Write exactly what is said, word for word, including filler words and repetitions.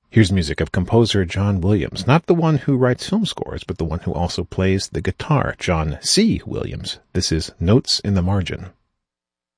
Here's music of composer John Williams, not the one who writes film scores, but the one who also plays the guitar, John C. Williams. This is Notes in the Margin.